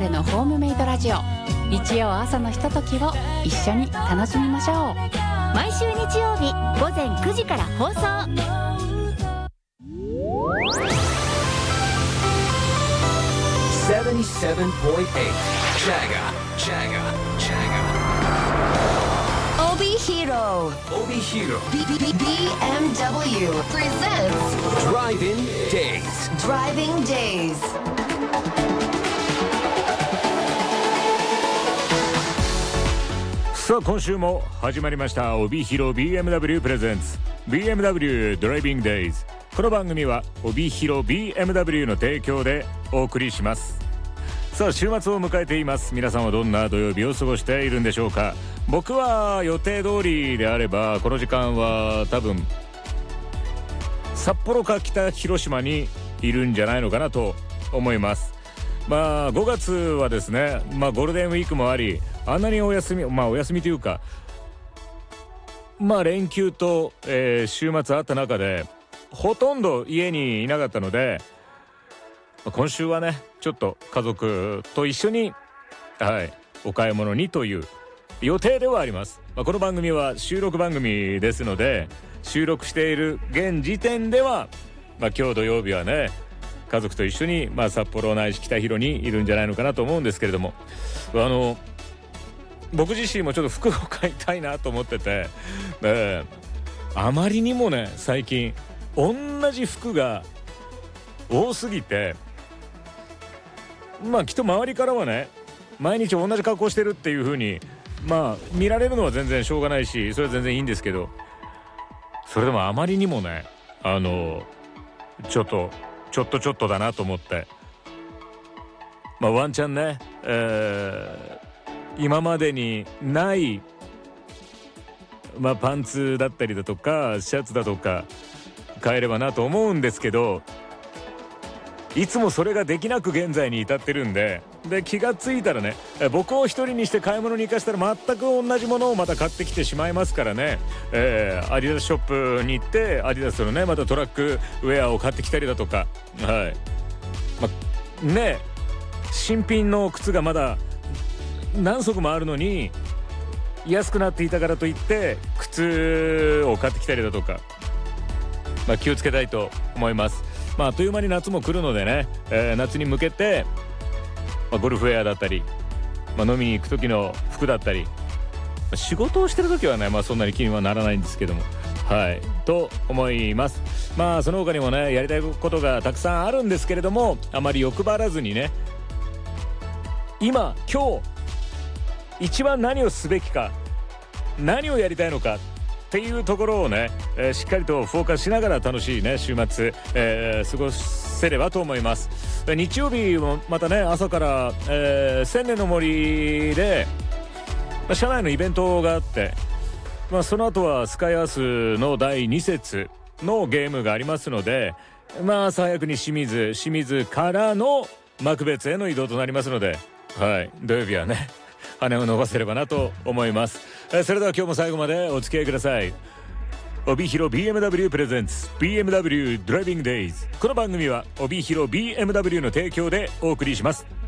れのホームメイドラジオ。日曜朝のひとときを一緒に楽しみましょう。 毎週日曜日午前9時から放送。 77.8 Jaga Obi Hero BMW presents Drive-In Days. Driving Days。 さあ今週も始まりました帯広 BMW プレゼンツ BMW ドライビングデイズ。この番組は帯広 BMW の提供でお送りします。さあ週末を迎えています。皆さんはどんな土曜日を過ごしているんでしょうか。僕は予定通りであればこの時間は多分札幌か北広島にいるんじゃないのかなと思います。まあ5月はですね、ゴールデンウィークもあり、あんなにお休みというか連休と、週末あった中でほとんど家にいなかったので、今週はねちょっと家族と一緒に、お買い物にという予定ではあります。この番組は収録番組ですので、収録している現時点では、今日土曜日はね家族と一緒に、札幌ないし北広にいるんじゃないのかなと思うんですけれども、僕自身もちょっと服を買いたいなと思ってて、あまりにもね最近同じ服が多すぎて、きっと周りからはね毎日同じ格好してるっていう風に見られるのは全然しょうがないし、それは全然いいんですけど、それでもあまりにもねちょっとだなと思って、ワンチャンね、今までにないパンツだったりだとかシャツだとか買えればなと思うんですけど、いつもそれができなく現在に至ってるんで、気がついたらね僕を一人にして買い物に行かせたら全く同じものをまた買ってきてしまいますからね、アディダスショップに行ってアディダスのねまたトラックウェアを買ってきたりだとか、新品の靴がまだ何足もあるのに安くなっていたからといって靴を買ってきたりだとか、気をつけたいと思います。あっという間に夏も来るのでね、夏に向けて、ゴルフウェアだったり、飲みに行く時の服だったり、仕事をしてる時はねそんなに気にはならないんですけども、と思います。その他にもねやりたいことがたくさんあるんですけれども、あまり欲張らずにね、今日一番何をすべきか、何をやりたいのかっていうところをね、しっかりとフォーカスしながら楽しいね週末、過ごせればと思います。日曜日もまたね朝から、千年の森で、社内のイベントがあって、その後はスカイアースの第2節のゲームがありますので、朝早くに清水からの幕別への移動となりますので、土曜日はね羽を伸ばせればなと思います。それでは今日も最後までお付き合いください。帯広 BMW プレゼンツ BMW ドライビングデイズ。この番組は帯広 BMW の提供でお送りします。